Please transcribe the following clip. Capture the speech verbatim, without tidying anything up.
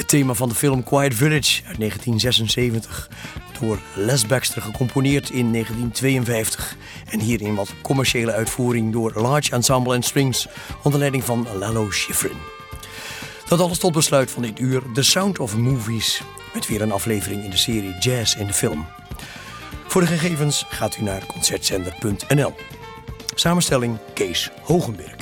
Het thema van de film Quiet Village uit negentien zesenzeventig... door Les Baxter gecomponeerd in negentien tweeënvijftig... en hier in wat commerciële uitvoering door Large Ensemble and Strings... onder leiding van Lalo Schifrin. Dat alles tot besluit van dit uur The Sound of Movies... met weer een aflevering in de serie Jazz in de Film. Voor de gegevens gaat u naar concertzender punt n l. Samenstelling Kees Hogenberg.